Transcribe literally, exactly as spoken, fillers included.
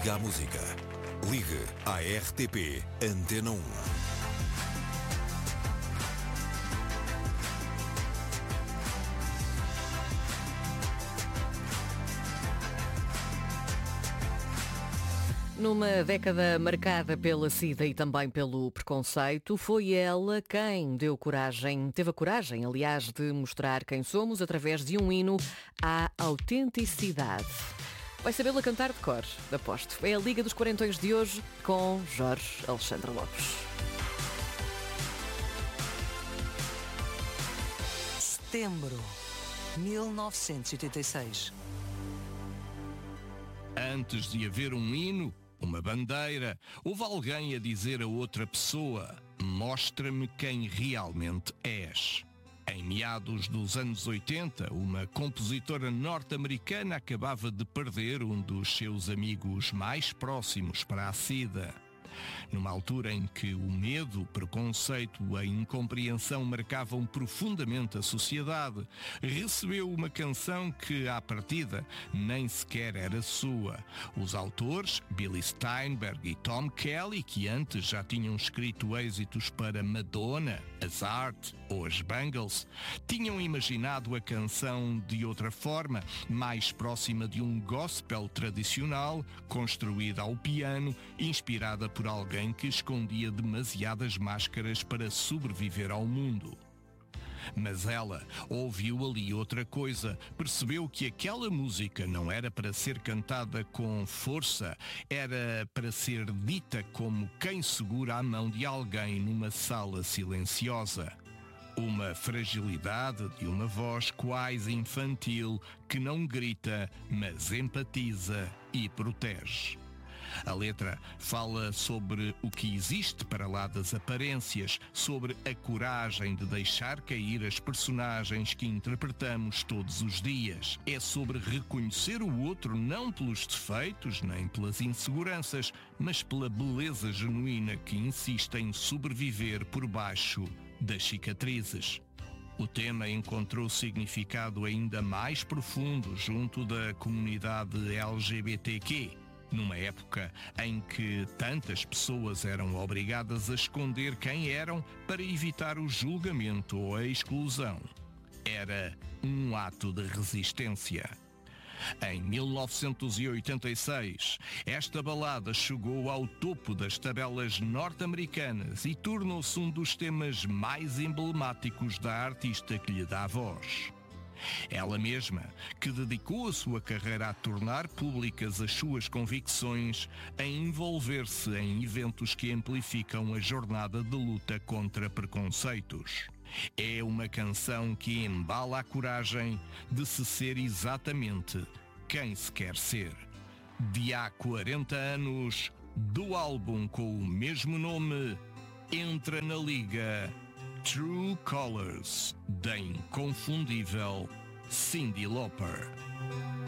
Liga à música. Ligue à R T P Antena um. Numa década marcada pela SIDA e também pelo preconceito, foi ela quem deu coragem, teve a coragem, aliás, de mostrar quem somos através de um hino à autenticidade. Vai sabê-la cantar de cor, aposto. É a Liga dos Quarentões de hoje com Jorge Alexandre Lopes. Setembro, mil novecentos e oitenta e seis. Antes de haver um hino, uma bandeira, houve alguém a dizer a outra pessoa: mostra-me quem realmente és. Em meados dos anos oitenta, uma compositora norte-americana acabava de perder um dos seus amigos mais próximos para a SIDA. Numa altura em que o medo, o preconceito, a incompreensão marcavam profundamente a sociedade, recebeu uma canção que, à partida, nem sequer era sua. Os autores, Billy Steinberg e Tom Kelly, que antes já tinham escrito êxitos para Madonna, as Art ou as Bangles, tinham imaginado a canção de outra forma, mais próxima de um gospel tradicional, construída ao piano, inspirada por alguém que escondia demasiadas máscaras para sobreviver ao mundo. Mas ela ouviu ali outra coisa, percebeu que aquela música não era para ser cantada com força, era para ser dita como quem segura a mão de alguém numa sala silenciosa. Uma fragilidade de uma voz quase infantil que não grita, mas empatiza e protege. A letra fala sobre o que existe para lá das aparências, sobre a coragem de deixar cair as personagens que interpretamos todos os dias. É sobre reconhecer o outro não pelos defeitos nem pelas inseguranças, mas pela beleza genuína que insiste em sobreviver por baixo das cicatrizes. O tema encontrou significado ainda mais profundo junto da comunidade L G B T Q. Numa época em que tantas pessoas eram obrigadas a esconder quem eram para evitar o julgamento ou a exclusão. Era um ato de resistência. Em mil novecentos e oitenta e seis, esta balada chegou ao topo das tabelas norte-americanas e tornou-se um dos temas mais emblemáticos da artista que lhe dá voz. Ela mesma, que dedicou a sua carreira a tornar públicas as suas convicções, a envolver-se em eventos que amplificam a jornada de luta contra preconceitos. É uma canção que embala a coragem de se ser exatamente quem se quer ser. De há quarenta anos, do álbum com o mesmo nome, entra na liga True Colors, da inconfundível Cyndi Lauper.